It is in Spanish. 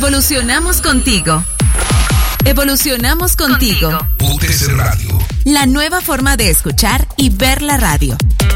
Evolucionamos contigo. Evolucionamos contigo. UTC Radio. La nueva forma de escuchar y ver la radio.